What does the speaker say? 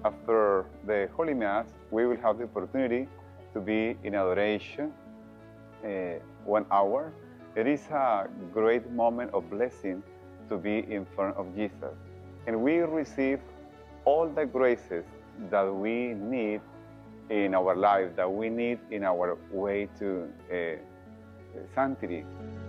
after the Holy Mass, we will have the opportunity to be in adoration 1 hour. It is a great moment of blessing to be in front of Jesus. And we receive all the graces that we need in our life, that we need in our way to sanctity.